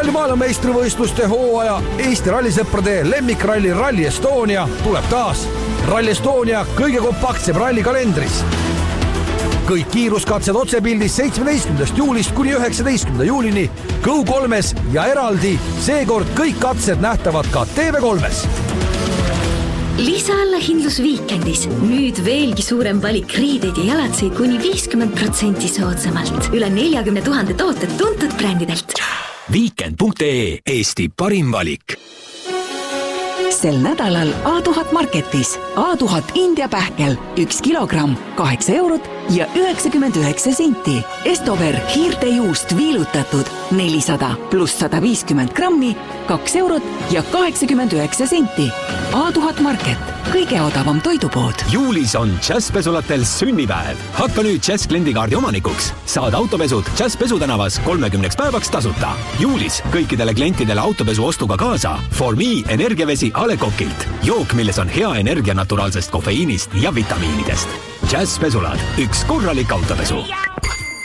ralli maailmameistrivõistluste hooaja Eesti rallisõprade lemmikralli Rally Estonia tuleb taas Rally Estonia kõige kompaktsem rallikalendris. Kõik kiiruskatsed otsepildis 17. juulist kuni 19. juulini Go3-s ja eraldi seekord kõik katsed nähtavad ka TV3-s. Lisaalahindlus Viikendis. Nüüd veelgi suurem valik riideid ja jalatseid kuni 50% soodsamalt. Üle 40 000 tooted tuntud brändidelt. Viikend.ee Eesti parim valik. Sel nädalal A1000 Marketis A1000 India pähkel 1 kilogramm 8 eurot ja 99 senti. Estover hiirtejuust viilutatud 400 pluss 150 grammi 2 eurot ja 89 senti. A1000 Market, kõige odavam toidupood. Juulis on Jazzpesulatel sünnipäev. Hakka nüüd Jazz kliendikaardi omanikuks. Saad autopesud Jazzpesu tänavas 30 päevaks tasuta. Juulis kõikidele klientidele autopesu ostuga kaasa For Me energiavesi Ale Kokilt. Jook, milles on hea energia naturaalsest kofeiinist ja vitamiinidest. Jazzpesulad, üks korralik autopesu.